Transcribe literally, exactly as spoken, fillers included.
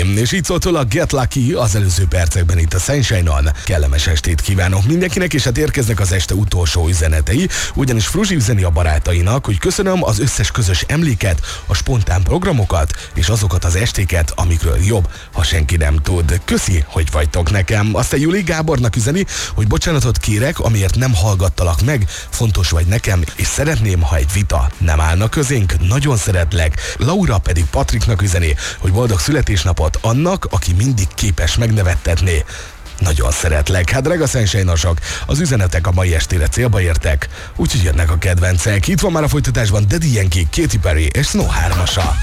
És így szólt a Get Lucky az előző percekben itt a Sunshine-on. Kellemes estét kívánok mindenkinek, és hát érkeznek az este utolsó üzenetei, ugyanis Fruzsi üzeni a barátainak, hogy köszönöm az összes közös emléket, a spontán programokat, és azokat az estéket, amikről jobb, ha senki nem tud. Köszi, hogy vagytok nekem. Aztán Juli Gábornak üzeni, hogy bocsánatot kérek, amiért nem hallgattalak meg, fontos vagy nekem, és szeretném, ha egy vita nem állna közénk, nagyon szeretlek. Laura pedig Patriknak üzeni, hogy boldog születésnapot annak, aki mindig képes megnevettetni. Nagyon szeretlek. Hát drága Sunshine-osok, az üzenetek a mai estére célba értek, úgyhogy jönnek a kedvencek. Itt van már a folytatásban Daddy Yankee, Katy Perry és Snow hármasa.